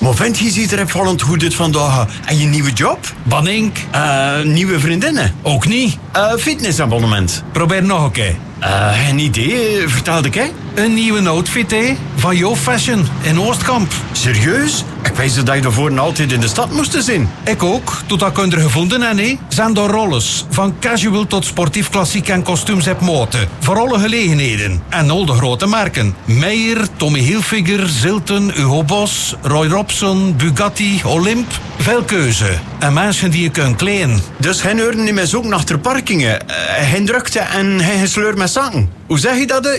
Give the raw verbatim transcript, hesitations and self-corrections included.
Maar vind je ziet er opvallend goed uit vandaag. En je nieuwe job? Banink? Uh, nieuwe vriendinnen? Ook niet. Uh, fitnessabonnement? Probeer nog een keer. Uh, geen idee, vertelde ik, hè? Een nieuwe outfit, hè? Van Jo Fashion in Oostkamp. Serieus? Ik wist dat je daarvoor altijd in de stad moest zijn. Ik ook, tot dat ik er gevonden heb, hè? Zijn door rolles. Van casual tot sportief, klassiek en kostuums heb moten. Voor alle gelegenheden. En al de grote merken. Meijer, Tommy Hilfiger, Zilton, Hugo Boss, Roy Robson, Bugatti, Olymp. Veel keuze. En mensen die je kunt kleden. Dus geen uren niet meer zoeken achter parkingen. Uh, geen drukte en geen gesleur met zakken. Hoe zeg je dat?